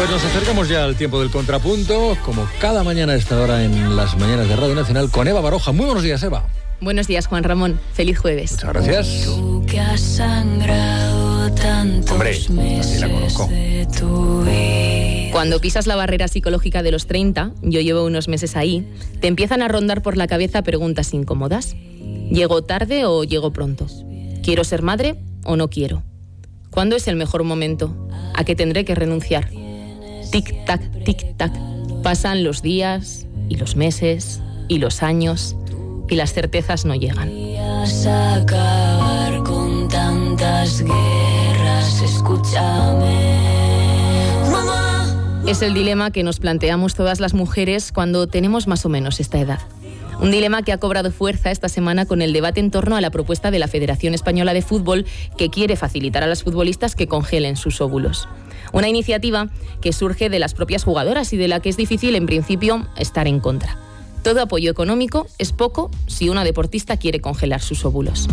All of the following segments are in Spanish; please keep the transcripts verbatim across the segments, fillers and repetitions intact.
Pues nos acercamos ya al tiempo del contrapunto, como cada mañana a esta hora en las mañanas de Radio Nacional, con Eva Baroja. Muy buenos días, Eva. Buenos días, Juan Ramón. Feliz jueves. Muchas gracias. Tú que has sangrado tantos Hombre, así la conozco. Cuando pisas la barrera psicológica de los treinta, yo llevo unos meses ahí, te empiezan a rondar por la cabeza preguntas incómodas. ¿Llego tarde o llego pronto? ¿Quiero ser madre o no quiero? ¿Cuándo es el mejor momento? ¿A qué tendré que renunciar? Tic-tac, tic-tac. Pasan los días y los meses y los años y las certezas no llegan. Acabar con tantas guerras, escúchame. Mamá. Es el dilema que nos planteamos todas las mujeres cuando tenemos más o menos esta edad. Un dilema que ha cobrado fuerza esta semana con el debate en torno a la propuesta de la Federación Española de Fútbol, que quiere facilitar a las futbolistas que congelen sus óvulos. Una iniciativa que surge de las propias jugadoras y de la que es difícil, en principio, estar en contra. Todo apoyo económico es poco si una deportista quiere congelar sus óvulos.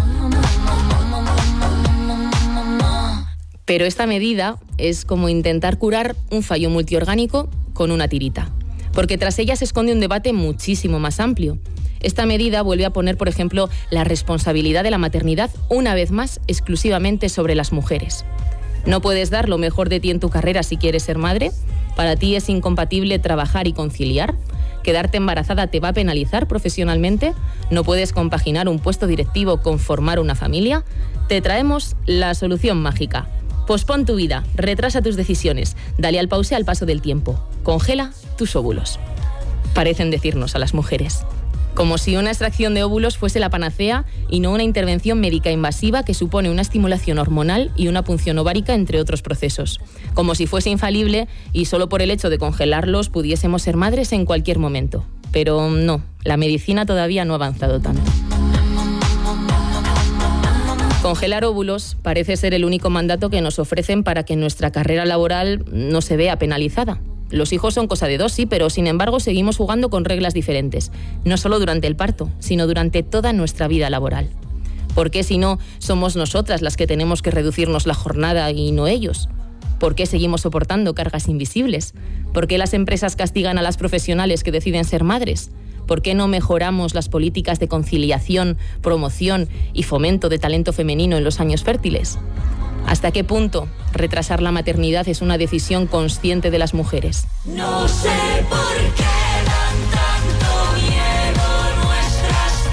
Pero esta medida es como intentar curar un fallo multiorgánico con una tirita, porque tras ella se esconde un debate muchísimo más amplio. Esta medida vuelve a poner, por ejemplo, la responsabilidad de la maternidad una vez más exclusivamente sobre las mujeres. ¿No puedes dar lo mejor de ti en tu carrera si quieres ser madre? ¿Para ti es incompatible trabajar y conciliar? ¿Quedarte embarazada te va a penalizar profesionalmente? ¿No puedes compaginar un puesto directivo con formar una familia? Te traemos la solución mágica. Pospon tu vida, retrasa tus decisiones, dale al pause al paso del tiempo. Congela tus óvulos. Parecen decirnos a las mujeres. Como si una extracción de óvulos fuese la panacea y no una intervención médica invasiva que supone una estimulación hormonal y una punción ovárica, entre otros procesos. Como si fuese infalible y solo por el hecho de congelarlos pudiésemos ser madres en cualquier momento. Pero no, la medicina todavía no ha avanzado tanto. Congelar óvulos parece ser el único mandato que nos ofrecen para que nuestra carrera laboral no se vea penalizada. Los hijos son cosa de dos, sí, pero sin embargo seguimos jugando con reglas diferentes, no solo durante el parto, sino durante toda nuestra vida laboral. ¿Por qué, si no, somos nosotras las que tenemos que reducirnos la jornada y no ellos? ¿Por qué seguimos soportando cargas invisibles? ¿Por qué las empresas castigan a las profesionales que deciden ser madres? ¿Por qué no mejoramos las políticas de conciliación, promoción y fomento de talento femenino en los años fértiles? ¿Hasta qué punto retrasar la maternidad es una decisión consciente de las mujeres? No sé por qué dan tanto miedo nuestras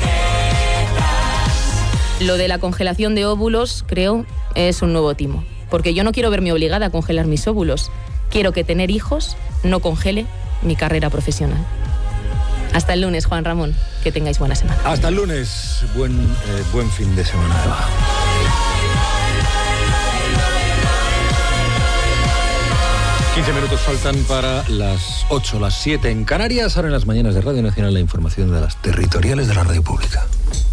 tetas. Lo de la congelación de óvulos, creo, es un nuevo timo. Porque yo no quiero verme obligada a congelar mis óvulos. Quiero que tener hijos no congele mi carrera profesional. Hasta el lunes, Juan Ramón. Que tengáis buena semana. Hasta el lunes. Buen, eh, buen fin de semana, Eva. quince minutos faltan para las ocho, las siete en Canarias. Ahora en las mañanas de Radio Nacional la información de las territoriales de la radio pública.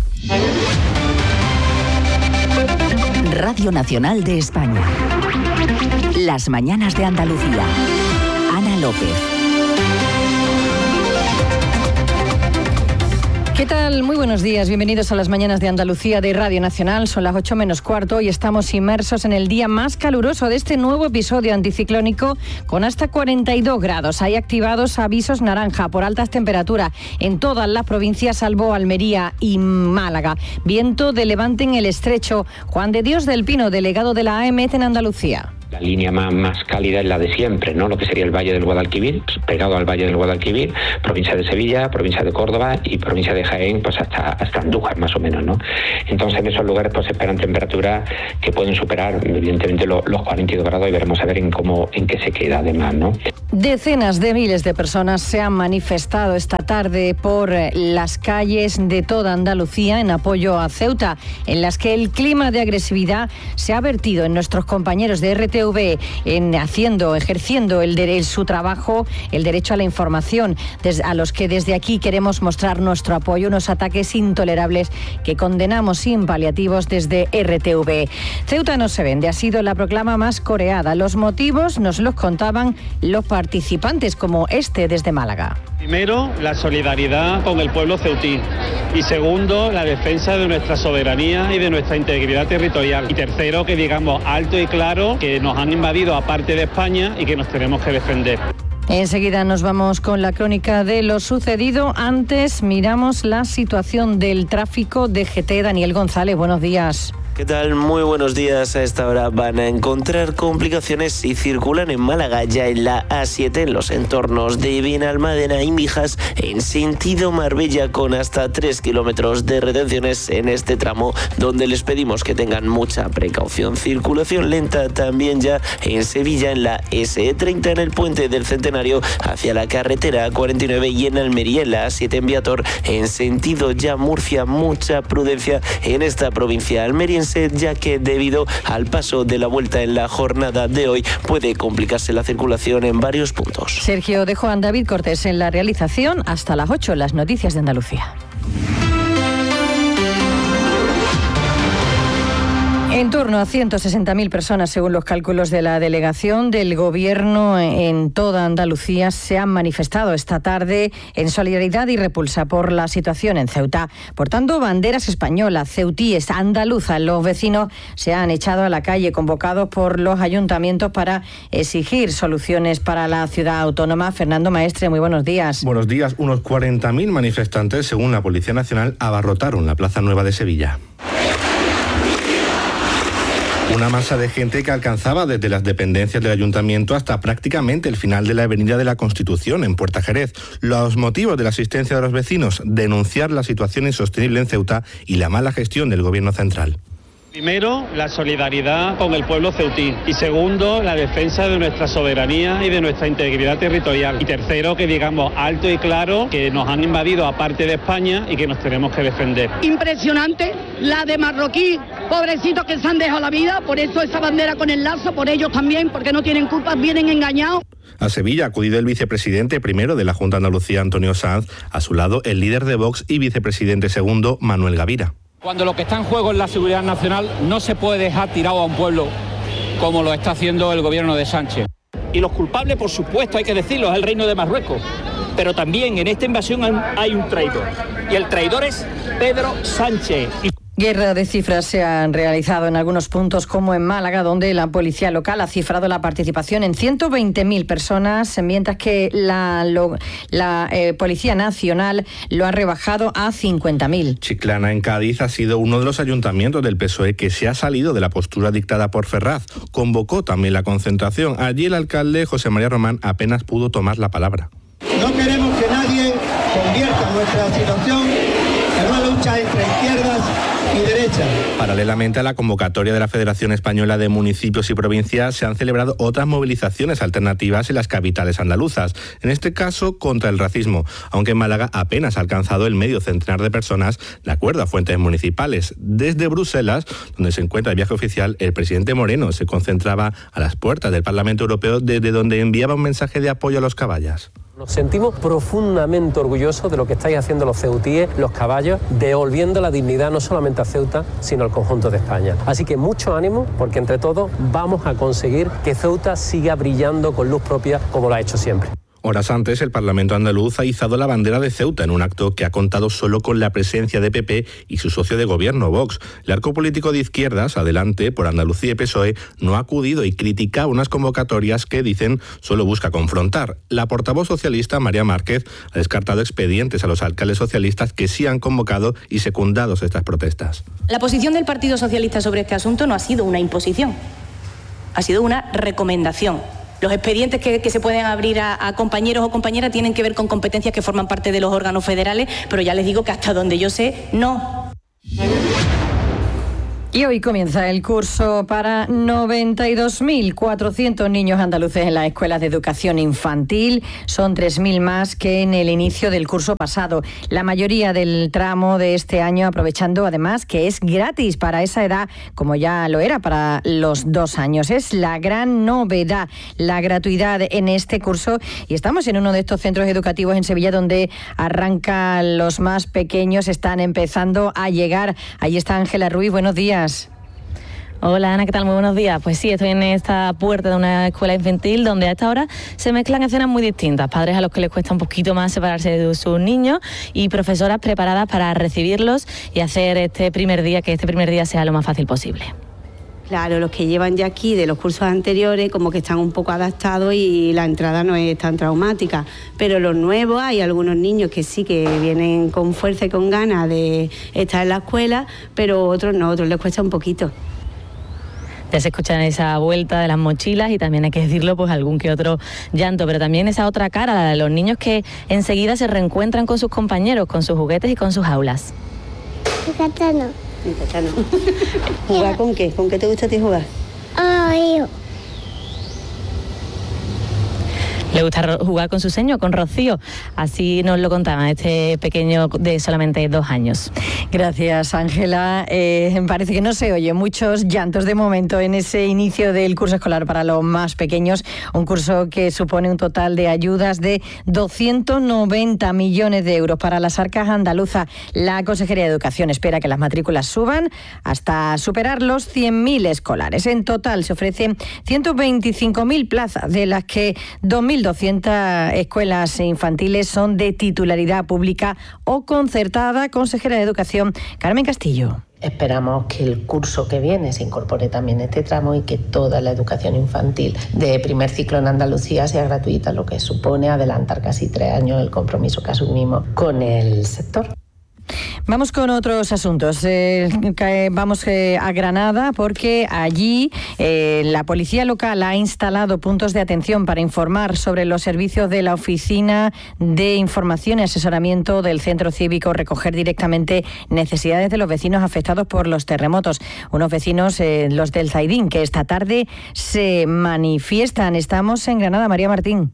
Radio Nacional de España. Las mañanas de Andalucía. Ana López. ¿Qué tal? Muy buenos días. Bienvenidos a las mañanas de Andalucía de Radio Nacional. Son las ocho menos cuarto y estamos inmersos en el día más caluroso de este nuevo episodio anticiclónico con hasta cuarenta y dos grados. Hay activados avisos naranja por altas temperaturas en todas las provincias salvo Almería y Málaga. Viento de levante en el estrecho. Juan de Dios del Pino, delegado de la A M E T en Andalucía. La línea más, más cálida es la de siempre, ¿no? Lo que sería el Valle del Guadalquivir, pues, pegado al Valle del Guadalquivir, provincia de Sevilla, provincia de Córdoba y provincia de Jaén, pues hasta, hasta Andújar, más o menos, ¿no? Entonces en esos lugares pues se esperan temperaturas que pueden superar, evidentemente, lo, los cuarenta y dos grados y veremos a ver en cómo, en qué se queda además, ¿no? Decenas de miles de personas se han manifestado esta tarde por las calles de toda Andalucía en apoyo a Ceuta, en las que el clima de agresividad se ha vertido en nuestros compañeros de R T V en haciendo, ejerciendo el dere- su trabajo, el derecho a la información, des- a los que desde aquí queremos mostrar nuestro apoyo, unos ataques intolerables que condenamos sin paliativos desde R T V. Ceuta no se vende, ha sido la proclama más coreada. Los motivos nos los contaban los participantes, como este desde Málaga. Primero, la solidaridad con el pueblo ceutí. Y segundo, la defensa de nuestra soberanía y de nuestra integridad territorial. Y tercero, que digamos alto y claro que nos han invadido aparte de España y que nos tenemos que defender. Enseguida nos vamos con la crónica de lo sucedido. Antes miramos la situación del tráfico de G T. Daniel González, buenos días. ¿Qué tal? Muy buenos días. A esta hora van a encontrar complicaciones si circulan en Málaga, ya en la A siete, en los entornos de Benalmádena y Mijas, en sentido Marbella, con hasta tres kilómetros de retenciones en este tramo, donde les pedimos que tengan mucha precaución. Circulación lenta también ya en Sevilla, en la ese e treinta, en el puente del Centenario, hacia la carretera cuarenta y nueve, y en Almería, en la A siete en Viator, en sentido ya Murcia. Mucha prudencia en esta provincia almeriense, ya que debido al paso de la vuelta en la jornada de hoy puede complicarse la circulación en varios puntos. Sergio de Juan, David Cortés en la realización. Hasta las ocho, las noticias de Andalucía. En torno a ciento sesenta mil personas, según los cálculos de la delegación del Gobierno en toda Andalucía, se han manifestado esta tarde en solidaridad y repulsa por la situación en Ceuta. Portando banderas españolas, ceutíes, andaluzas, los vecinos se han echado a la calle, convocados por los ayuntamientos para exigir soluciones para la ciudad autónoma. Fernando Maestre, muy buenos días. Buenos días. Unos cuarenta mil manifestantes, según la Policía Nacional, abarrotaron la Plaza Nueva de Sevilla. Una masa de gente que alcanzaba desde las dependencias del ayuntamiento hasta prácticamente el final de la Avenida de la Constitución, en Puerta Jerez. Los motivos de la asistencia de los vecinos: denunciar la situación insostenible en Ceuta y la mala gestión del Gobierno central. Primero, la solidaridad con el pueblo ceutí. Y segundo, la defensa de nuestra soberanía y de nuestra integridad territorial. Y tercero, que digamos alto y claro que nos han invadido aparte de España y que nos tenemos que defender. Impresionante la de marroquí, pobrecitos que se han dejado la vida, por eso esa bandera con el lazo, por ellos también, porque no tienen culpa, vienen engañados. A Sevilla ha acudido el vicepresidente primero de la Junta de Andalucía, Antonio Sanz, a su lado el líder de Vox y vicepresidente segundo, Manuel Gavira. Cuando lo que está en juego es la seguridad nacional, no se puede dejar tirado a un pueblo como lo está haciendo el gobierno de Sánchez. Y los culpables, por supuesto, hay que decirlo, es el reino de Marruecos. Pero también en esta invasión hay un traidor. Y el traidor es Pedro Sánchez. Y Guerra de cifras se han realizado en algunos puntos, como en Málaga, donde la policía local ha cifrado la participación en ciento veinte mil personas, mientras que la, lo, la eh, Policía Nacional lo ha rebajado a cincuenta mil. Chiclana, en Cádiz, ha sido uno de los ayuntamientos del P S O E que se ha salido de la postura dictada por Ferraz. Convocó también la concentración. Allí el alcalde, José María Román, apenas pudo tomar la palabra. No queremos que nadie convierta nuestra situación en una lucha entre izquierdas y derechas. Paralelamente a la convocatoria de la Federación Española de Municipios y Provincias, se han celebrado otras movilizaciones alternativas en las capitales andaluzas, en este caso contra el racismo, aunque en Málaga apenas ha alcanzado el medio centenar de personas, de acuerdo a fuentes municipales. Desde Bruselas, donde se encuentra el viaje oficial, el presidente Moreno se concentraba a las puertas del Parlamento Europeo, desde donde enviaba un mensaje de apoyo a los caballas. Nos sentimos profundamente orgullosos de lo que estáis haciendo los ceutíes, los caballos, devolviendo la dignidad no solamente a Ceuta, sino al conjunto de España. Así que mucho ánimo, porque entre todos vamos a conseguir que Ceuta siga brillando con luz propia como lo ha hecho siempre. Horas antes, el Parlamento andaluz ha izado la bandera de Ceuta en un acto que ha contado solo con la presencia de P P y su socio de gobierno, Vox. El arco político de izquierdas, Adelante, por Andalucía y P S O E, no ha acudido y critica unas convocatorias que, dicen, solo busca confrontar. La portavoz socialista, María Márquez, ha descartado expedientes a los alcaldes socialistas que sí han convocado y secundado estas protestas. La posición del Partido Socialista sobre este asunto no ha sido una imposición, ha sido una recomendación. Los expedientes que, que se pueden abrir a, a compañeros o compañeras tienen que ver con competencias que forman parte de los órganos federales, pero ya les digo que hasta donde yo sé, no. Y hoy comienza el curso para noventa y dos mil cuatrocientos niños andaluces en las escuelas de educación infantil. Son tres mil más que en el inicio del curso pasado. La mayoría del tramo de este año, aprovechando además que es gratis para esa edad, como ya lo era para los dos años. Es la gran novedad, la gratuidad en este curso. Y estamos en uno de estos centros educativos en Sevilla donde arrancan los más pequeños, están empezando a llegar. Ahí está Ángela Ruiz, buenos días. Hola Ana, ¿qué tal? Muy buenos días. Pues sí, estoy en esta puerta de una escuela infantil donde a esta hora se mezclan escenas muy distintas. Padres a los que les cuesta un poquito más separarse de sus niños y profesoras preparadas para recibirlos y hacer este primer día, que este primer día sea lo más fácil posible. Claro, los que llevan ya aquí de los cursos anteriores como que están un poco adaptados y la entrada no es tan traumática, pero los nuevos, hay algunos niños que sí que vienen con fuerza y con ganas de estar en la escuela, pero otros no, otros les cuesta un poquito. Ya se escuchan esa vuelta de las mochilas y también hay que decirlo, pues algún que otro llanto, pero también esa otra cara, la de los niños que enseguida se reencuentran con sus compañeros, con sus juguetes y con sus aulas. Catano. Catano. ¿Jugar con qué? ¿Con qué te gusta a ti jugar? Ay. Le gusta jugar con su seño, con Rocío. Así nos lo contaba este pequeño de solamente dos años. Gracias, Ángela. Eh, parece que no se oye muchos llantos de momento en ese inicio del curso escolar para los más pequeños. Un curso que supone un total de ayudas de doscientos noventa millones de euros para las arcas andaluzas. La Consejería de Educación espera que las matrículas suban hasta superar los cien mil escolares. En total se ofrecen ciento veinticinco mil plazas, de las que dos mil doscientas escuelas infantiles son de titularidad pública o concertada. Consejera de Educación, Carmen Castillo. Esperamos que el curso que viene se incorpore también este tramo y que toda la educación infantil de primer ciclo en Andalucía sea gratuita, lo que supone adelantar casi tres años el compromiso que asumimos con el sector. Vamos con otros asuntos. Eh, vamos eh, a Granada porque allí eh, la policía local ha instalado puntos de atención para informar sobre los servicios de la Oficina de Información y Asesoramiento del Centro Cívico, recoger directamente necesidades de los vecinos afectados por los terremotos. Unos vecinos, eh, los del Zaidín, que esta tarde se manifiestan. Estamos en Granada, María Martín.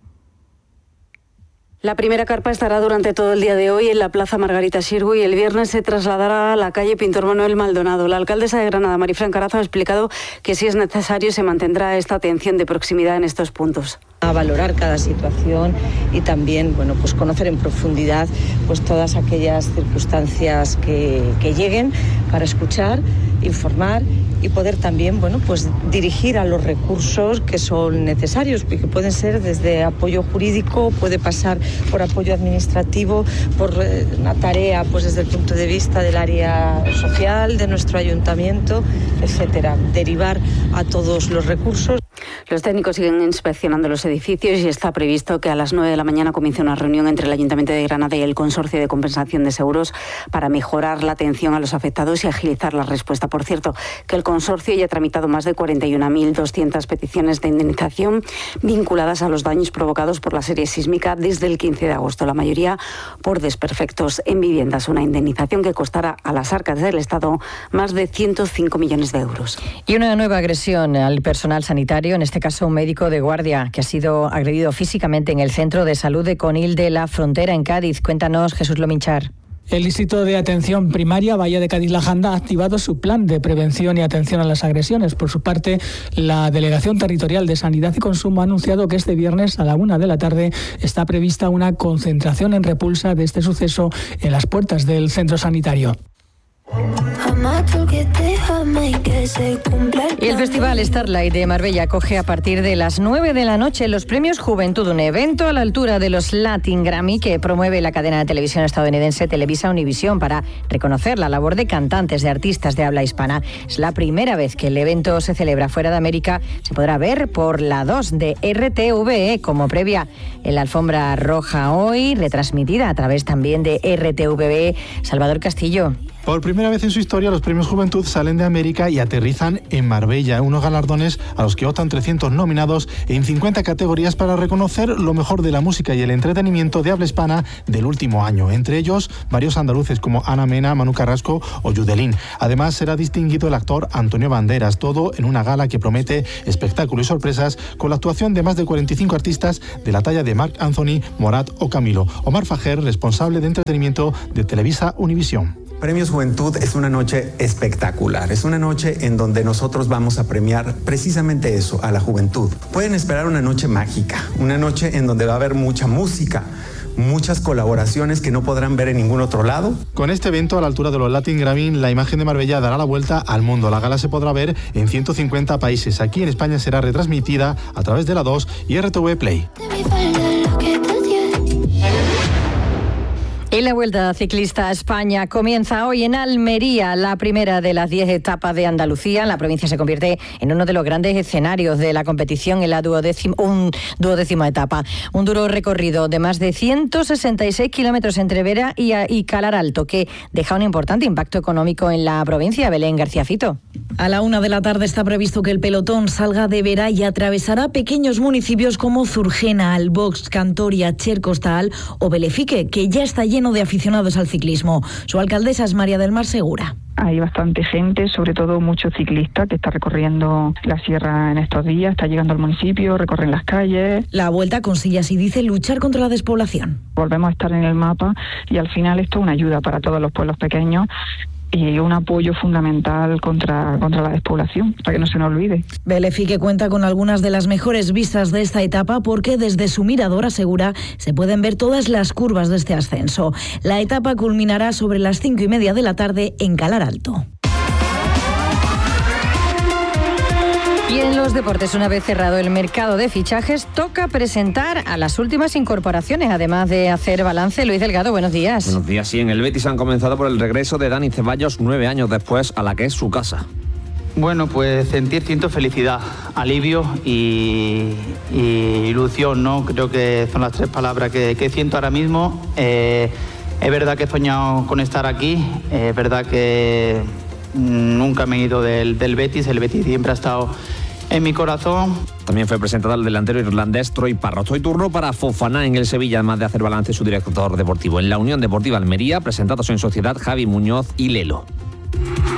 La primera carpa estará durante todo el día de hoy en la Plaza Margarita Xirgu y el viernes se trasladará a la calle Pintor Manuel Maldonado. La alcaldesa de Granada, Marifran Carazo, ha explicado que si es necesario se mantendrá esta atención de proximidad en estos puntos. A valorar cada situación y también, bueno, pues conocer en profundidad pues todas aquellas circunstancias que, que lleguen para escuchar, informar y poder también, bueno, pues dirigir a los recursos que son necesarios, que pueden ser desde apoyo jurídico, puede pasar por apoyo administrativo, por eh, una tarea pues desde el punto de vista del área social, de nuestro ayuntamiento, etcétera. Derivar a todos los recursos. Los técnicos siguen inspeccionando los edificios y está previsto que a las nueve de la mañana comience una reunión entre el Ayuntamiento de Granada y el Consorcio de Compensación de Seguros para mejorar la atención a los afectados y agilizar la respuesta. Por cierto, que el consorcio ya ha tramitado más de cuarenta y una mil doscientas peticiones de indemnización vinculadas a los daños provocados por la serie sísmica desde el quince de agosto, la mayoría por desperfectos en viviendas. Una indemnización que costará a las arcas del Estado más de ciento cinco millones de euros. Y una nueva agresión al personal sanitario, en este caso un médico de guardia que ha sido agredido físicamente en el Centro de Salud de Conil de la Frontera, en Cádiz. Cuéntanos, Jesús Lominchar. El Distrito de Atención Primaria Valle de Cádiz-La Janda ha activado su plan de prevención y atención a las agresiones. Por su parte, la Delegación Territorial de Sanidad y Consumo ha anunciado que este viernes a la una de la tarde está prevista una concentración en repulsa de este suceso en las puertas del centro sanitario. Y el Festival Starlight de Marbella acoge a partir de las nueve de la noche los premios Juventud, un evento a la altura de los Latin Grammy que promueve la cadena de televisión estadounidense Televisa Univisión para reconocer la labor de cantantes, de artistas de habla hispana. Es la primera vez que el evento se celebra fuera de América. Se podrá ver por la dos de R T V E como previa en la alfombra roja hoy, retransmitida a través también de R T V E. Salvador Castillo. Por primera vez en su historia, los premios Juventud salen de América y aterrizan en Marbella, unos galardones a los que optan trescientos nominados en cincuenta categorías para reconocer lo mejor de la música y el entretenimiento de habla hispana del último año. Entre ellos, varios andaluces como Ana Mena, Manu Carrasco o Yudelín. Además, será distinguido el actor Antonio Banderas, todo en una gala que promete espectáculo y sorpresas con la actuación de más de cuarenta y cinco artistas de la talla de Marc Anthony, Morat o Camilo. Omar Fajer, responsable de entretenimiento de Televisa Univisión. Premios Juventud es una noche espectacular, es una noche en donde nosotros vamos a premiar precisamente eso, a la juventud. Pueden esperar una noche mágica, una noche en donde va a haber mucha música, muchas colaboraciones que no podrán ver en ningún otro lado. Con este evento, a la altura de los Latin Grammy, la imagen de Marbella dará la vuelta al mundo. La gala se podrá ver en ciento cincuenta países. Aquí en España será retransmitida a través de la dos y R T V Play. Y la Vuelta Ciclista a España comienza hoy en Almería, la primera de las diez etapas de Andalucía. La provincia se convierte en uno de los grandes escenarios de la competición en la duodécima, un duodécima etapa. Un duro recorrido de más de ciento sesenta y seis kilómetros entre Vera y, y Calar Alto, que deja un importante impacto económico en la provincia. Belén García Fito. A la una de la tarde está previsto que el pelotón salga de Vera y atravesará pequeños municipios como Zurgena, Albox, Cantoria, Chercostal o Belefique, que ya está lleno de aficionados al ciclismo. Su alcaldesa es María del Mar Segura. Hay bastante gente, sobre todo muchos ciclistas que está recorriendo la sierra en estos días, está llegando al municipio, recorren las calles. La vuelta consigue, así dice, luchar contra la despoblación. Volvemos a estar en el mapa y al final esto es una ayuda para todos los pueblos pequeños y un apoyo fundamental contra, contra la despoblación, para que no se nos olvide. Belefique cuenta con algunas de las mejores vistas de esta etapa porque desde su mirador, asegura, se pueden ver todas las curvas de este ascenso. La etapa culminará sobre las cinco y media de la tarde en Calar Alto. Y en los deportes, una vez cerrado el mercado de fichajes, toca presentar a las últimas incorporaciones, además de hacer balance. Luis Delgado, buenos días. Buenos días, sí. En el Betis han comenzado por el regreso de Dani Ceballos nueve años después a la que es su casa. Bueno, pues sentir siento felicidad, alivio y, y ilusión, ¿no? Creo que son las tres palabras que, que siento ahora mismo. Eh, es verdad que he soñado con estar aquí, es verdad que nunca me he ido del, del Betis, el Betis siempre ha estado en mi corazón. También fue presentado el delantero irlandés Troy Parrott. Hoy turno para Fofana en el Sevilla, además de hacer balance su director deportivo. En la Unión Deportiva Almería, presentados en sociedad Javi Muñoz y Lelo.